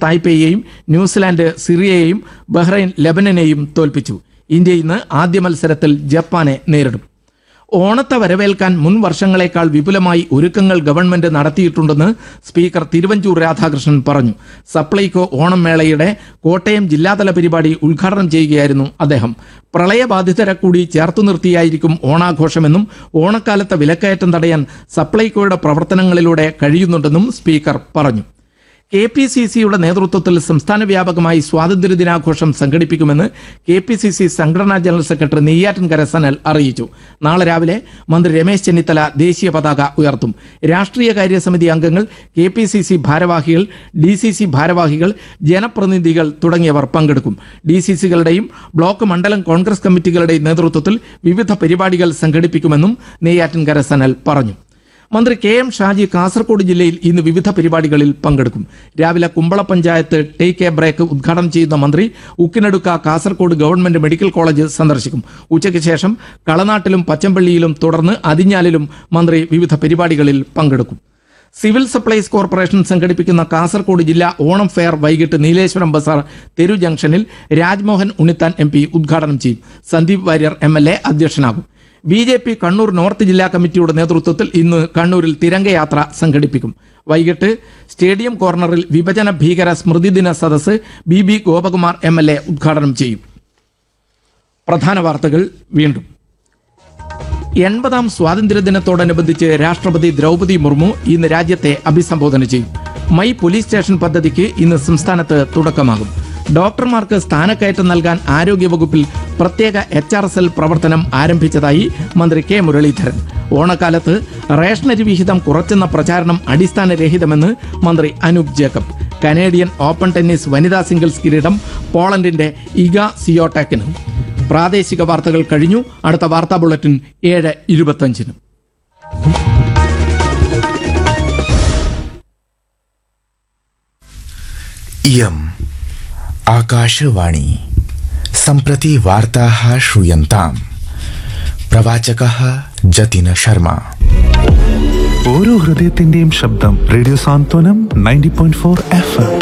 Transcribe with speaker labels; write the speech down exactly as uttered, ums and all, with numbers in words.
Speaker 1: തായ്പേയെയും New Zealand സിറിയയെയും Bahrain ലെബനനെയും തോൽപ്പിച്ചു. India ഇന്ന് ആദ്യ മത്സരത്തിൽ ജപ്പാനെ നേരിടും. ഓണത്തെ വരവേൽക്കാൻ മുൻ വർഷങ്ങളെക്കാൾ വിപുലമായി ഒരുക്കങ്ങൾ ഗവൺമെന്റ് നടത്തിയിട്ടുണ്ടെന്ന് സ്പീക്കർ തിരുവഞ്ചൂർ രാധാകൃഷ്ണൻ പറഞ്ഞു. സപ്ലൈകോ ഓണം മേളയുടെ കോട്ടയം ജില്ലാതല പരിപാടി ഉദ്ഘാടനം ചെയ്യുകയായിരുന്നു അദ്ദേഹം. പ്രളയബാധിതരെ കൂടി ചേർത്തു നിർത്തിയായിരിക്കും ഓണാഘോഷമെന്നും ഓണക്കാലത്തെ വിലക്കയറ്റം തടയാൻ സപ്ലൈകോയുടെ പ്രവർത്തനങ്ങളിലൂടെ കഴിയുന്നുണ്ടെന്നും സ്പീക്കർ പറഞ്ഞു. കെ പി സി സിയുടെ നേതൃത്വത്തിൽ സംസ്ഥാന വ്യാപകമായി സ്വാതന്ത്ര്യദിനാഘോഷം സംഘടിപ്പിക്കുമെന്ന് കെ പി സി സി സംഘടനാ ജനറൽ സെക്രട്ടറി നെയ്യാറ്റിൻകര സനൽ അറിയിച്ചു. നാളെ രാവിലെ മന്ത്രി രമേശ് ചെന്നിത്തല ദേശീയ പതാക ഉയർത്തും. രാഷ്ട്രീയകാര്യ സമിതി അംഗങ്ങൾ, കെ പി സി സി ഭാരവാഹികൾ, ഡി സി സി ഭാരവാഹികൾ, ജനപ്രതിനിധികൾ തുടങ്ങിയവർ പങ്കെടുക്കും. ഡി സി സികളുടെയും ബ്ലോക്ക് മണ്ഡലം കോൺഗ്രസ് കമ്മിറ്റികളുടെയും നേതൃത്വത്തിൽ വിവിധ പരിപാടികൾ സംഘടിപ്പിക്കുമെന്നും നെയ്യാറ്റിൻകര സനൽ പറഞ്ഞു. മന്ത്രി കെ എം ഷാജി കാസർഗോഡ് ജില്ലയിൽ ഇന്ന് വിവിധ പരിപാടികളിൽ പങ്കെടുക്കും. രാവിലെ Kumbla panchayat take A break ഉദ്ഘാടനം ചെയ്യുന്ന മന്ത്രി Ukkinadukka Kasaragod government medical college സന്ദർശിക്കും. ഉച്ചയ്ക്ക് ശേഷം കളനാട്ടിലും പച്ചമ്പള്ളിയിലും തുടർന്ന് അതിഞ്ഞാലിലും മന്ത്രി വിവിധ പരിപാടികളിൽ പങ്കെടുക്കും. സിവിൽ സപ്ലൈസ് കോർപ്പറേഷൻ സംഘടിപ്പിക്കുന്ന കാസർഗോഡ് ജില്ലാ ഓണം ഫെയർ വൈകിട്ട് നീലേശ്വരം ബസാർ തെരു ജംഗ്ഷനിൽ രാജ്മോഹൻ ഉണ്ണിത്താൻ എം പി ഉദ്ഘാടനം ചെയ്യും. Sandeep Warrier M L A അധ്യക്ഷനാകും. B J P Kannur north ജില്ലാ കമ്മിറ്റിയുടെ നേതൃത്വത്തിൽ ഇന്ന് കണ്ണൂരിൽ തിരംഗയാത്ര സംഘടിപ്പിക്കും. വൈകിട്ട് സ്റ്റേഡിയം കോർണറിൽ വിഭജന ഭീകര സ്മൃതിദിന സദസ്സ് B B Gopakumar M L A ഉദ്ഘാടനം ചെയ്യും. പ്രധാന വാർത്തകൾ വീണ്ടും. എൺപതാം സ്വാതന്ത്ര്യദിനത്തോടനുബന്ധിച്ച് രാഷ്ട്രപതി ദ്രൗപദി മുർമു ഇന്ന് രാജ്യത്തെ അഭിസംബോധന ചെയ്യും. മൈ പോലീസ് സ്റ്റേഷൻ പദ്ധതിക്ക് ഇന്ന് സംസ്ഥാനത്ത് തുടക്കമാകും. ഡോക്ടർമാർക്ക് സ്ഥാനക്കയറ്റം നൽകാൻ ആരോഗ്യവകുപ്പിൽ പ്രത്യേക എച്ച് ആർ എസ് എൽ പ്രവർത്തനം ആരംഭിച്ചതായി മന്ത്രി കെ മുരളീധരൻ. ഓണക്കാലത്ത് റേഷനരി വിഹിതം കുറച്ചെന്ന പ്രചാരണം അടിസ്ഥാനരഹിതമെന്ന് മന്ത്രി Anoop Jacob. Canadian open tennis വനിതാ സിംഗിൾസ് കിരീടം പോളണ്ടിന്റെ ഇഗ സിയോടെക്കിന്. പ്രാദേശിക വാർത്തകൾ കഴിഞ്ഞു. അടുത്ത വാർത്താ ബുള്ളറ്റിൻ ഏഴ് ഇരുപത്തഞ്ചിന്.
Speaker 2: इयम् आकाशवाणी सम्प्रति वार्ताः श्रूयन्ताम्. प्रवाचकः जतिन शर्मा.
Speaker 3: ഓരോ ഹൃദയത്തിന്റെയും ശബ്ദം റേഡിയോ സാന്ത്വനം ninety point four F M.